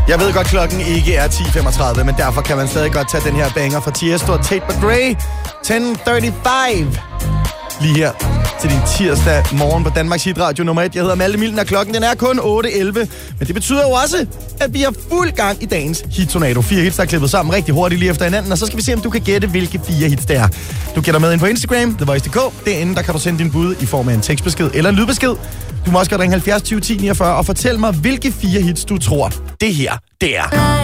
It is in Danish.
Jeg ved godt, klokken ikke er 10.35, men derfor kan man stadig godt tage den her banger fra Tiesto og Tate McRae. 10:35. Lige her til din tirsdag morgen på Danmarks Hitradio nummer 1. Jeg hedder Malte Milden, og klokken den er kun 8.11. Men det betyder jo også, at vi har fuld gang i dagens hittornado. 4 hits, der er klippet sammen rigtig hurtigt lige efter hinanden. Og så skal vi se, om du kan gætte, hvilke 4 hits det er. Du gætter med ind på Instagram, TheVoice.dk. Derinde, der kan du sende din bud i form af en tekstbesked eller en lydbesked. Du må også godt ringe 70 20 10 49 og fortæl mig, hvilke 4 hits du tror, det her, det er.